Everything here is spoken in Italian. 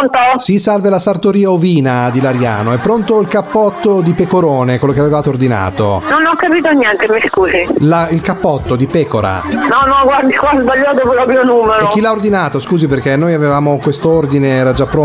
Pronto? Sì, salve, la sartoria ovina di Lariano. È pronto il cappotto di pecorone, quello che avevate ordinato? Non ho capito niente, mi scusi. Il cappotto di pecora. No, guardi, qua ho sbagliato proprio numero. E chi l'ha ordinato? Scusi, perché noi avevamo questo ordine, era già pronto.